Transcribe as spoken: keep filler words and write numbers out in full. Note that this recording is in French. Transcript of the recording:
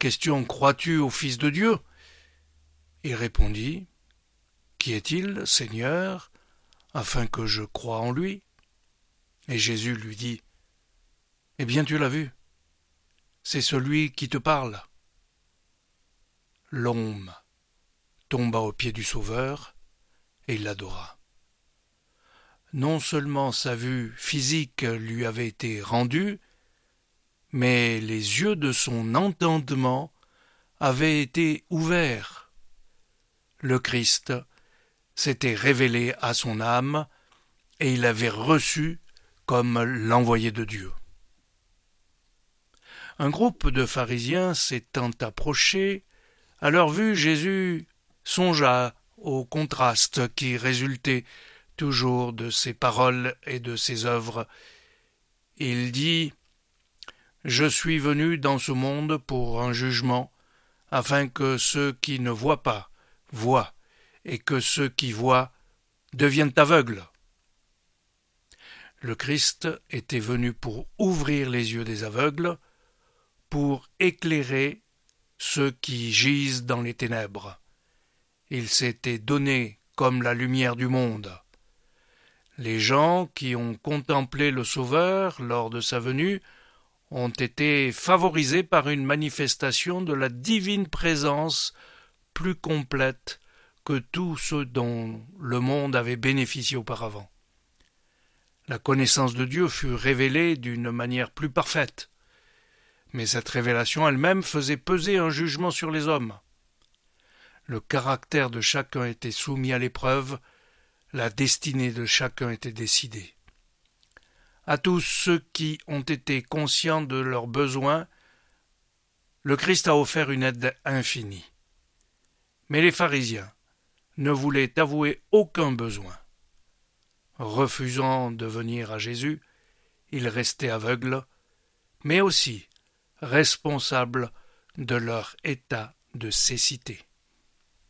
question « Crois-tu au Fils de Dieu ?» Il répondit « Qui est-il, Seigneur, afin que je croie en lui ?» Et Jésus lui dit « Eh bien tu l'as vu, c'est celui qui te parle. » L'homme tomba aux pieds du Sauveur et il l'adora. Non seulement sa vue physique lui avait été rendue, mais les yeux de son entendement avaient été ouverts. Le Christ s'était révélé à son âme et il l'avait reçu comme l'envoyé de Dieu. Un groupe de pharisiens s'étant approché, à leur vue, Jésus songea au contraste qui résultait toujours de ses paroles et de ses œuvres. Il dit « Je suis venu dans ce monde pour un jugement, afin que ceux qui ne voient pas voient, et que ceux qui voient deviennent aveugles. » Le Christ était venu pour ouvrir les yeux des aveugles, pour éclairer ceux qui gisent dans les ténèbres. Il s'était donné comme la lumière du monde. Les gens qui ont contemplé le Sauveur lors de sa venue ont été favorisés par une manifestation de la divine présence plus complète que tout ce dont le monde avait bénéficié auparavant. La connaissance de Dieu fut révélée d'une manière plus parfaite, mais cette révélation elle-même faisait peser un jugement sur les hommes. Le caractère de chacun était soumis à l'épreuve, la destinée de chacun était décidée. À tous ceux qui ont été conscients de leurs besoins, le Christ a offert une aide infinie. Mais les pharisiens ne voulaient avouer aucun besoin. Refusant de venir à Jésus, ils restaient aveugles, mais aussi responsables de leur état de cécité.